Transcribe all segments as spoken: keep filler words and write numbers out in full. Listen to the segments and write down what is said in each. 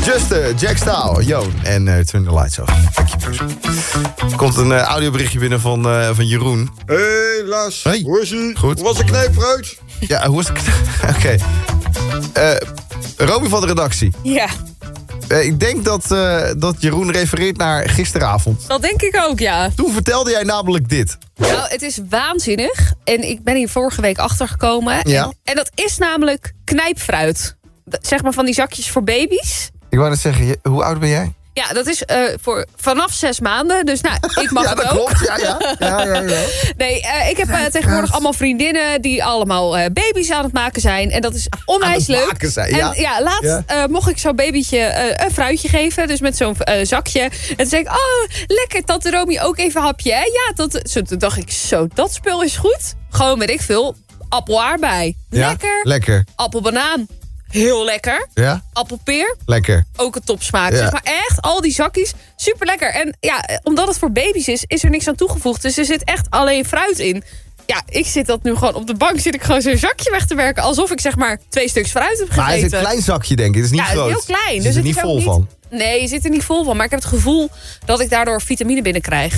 Juste, Jack Staal, Joon en uh, Turn the Lights Off. Er komt een uh, audioberichtje binnen van, uh, van Jeroen. Hé, hey, Lars. Hey. Hoe is ie? Goed. Hoe was de knijpfruit? Ja, hoe is het? Oké. Okay. Uh, Romy van de redactie. Ja. Uh, ik denk dat, uh, dat Jeroen refereert naar gisteravond. Dat denk ik ook, ja. Toen vertelde jij namelijk dit. Nou, het is waanzinnig. En ik ben hier vorige week achtergekomen. Ja. En, en dat is namelijk knijpfruit. Zeg maar van die zakjes voor baby's. Ik wou net zeggen, je, hoe oud ben jij? Ja, dat is uh, voor vanaf zes maanden. Dus nou, ik mag ja, het dat ook. klopt. Ja, ja. ja, ja, ja. Nee, uh, ik heb uh, tegenwoordig allemaal vriendinnen die allemaal uh, baby's aan het maken zijn. En dat is onwijs aan het leuk. maken zijn, ja. En ja, laatst Ja. Uh, mocht ik zo'n babytje uh, een fruitje geven. Dus met zo'n uh, zakje. En toen zei ik, oh, lekker, tante Romy, ook even een hapje. Hè? Ja, dat, zo, toen dacht ik, zo, dat spul is goed. Gewoon, weet ik veel, appel-aardbei. Ja? Lekker. Lekker. Appel-banaan. Heel lekker. Ja? Appelpeer. Lekker. Ook een topsmaak. Ja. Zeg maar echt, al die zakjes, super lekker. En ja, omdat het voor baby's is, is er niks aan toegevoegd. Dus er zit echt alleen fruit in. Ja, ik zit dat nu gewoon op de bank, zit ik gewoon zo'n zakje weg te werken. Alsof ik zeg maar twee stuks fruit heb gegeten. Maar het is een klein zakje, denk ik. Het is niet ja, groot. heel klein. Je Dus zit er het niet is ook vol niet... van. Nee, je zit er niet vol van. Maar ik heb het gevoel dat ik daardoor vitamine binnenkrijg.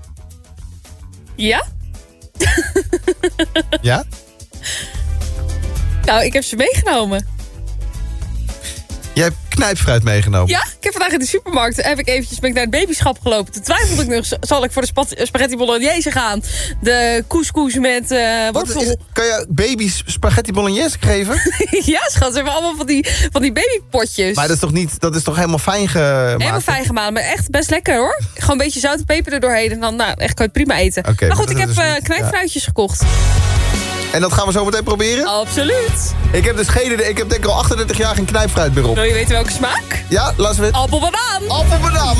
Ja? Ja? Nou, ik heb ze meegenomen. Jij hebt knijpfruit meegenomen. Ja, ik heb vandaag in de supermarkt heb ik eventjes ben ik naar het babyschap gelopen. Toen twijfelde ik nog, zal ik voor de spat- spaghetti bolognese gaan? De couscous met uh, Wat wortel. is, kan je baby's spaghetti bolognese geven? Ja, schat, ze hebben allemaal van die, van die babypotjes. Maar dat is toch niet, dat is toch helemaal fijn gemaakt? Helemaal fijn gemalen, maar echt best lekker hoor. Gewoon een beetje zout en peper er doorheen en dan nou, echt kan je het prima eten. Okay, maar maar goed, ik dat heb is uh, niet- knijpfruitjes gekocht. En dat gaan we zo meteen proberen? Absoluut. Ik heb dus geen, ik heb denk ik al achtendertig jaar geen knijpfruit meer op. Wil je weten welke smaak? Ja, laten we... Appelbanaan. Appelbanaan.